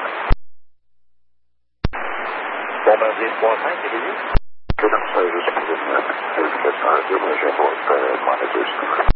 Bon ben, V35, c'est lui. Good, I'm sorry, this is as far as the measure for parameters.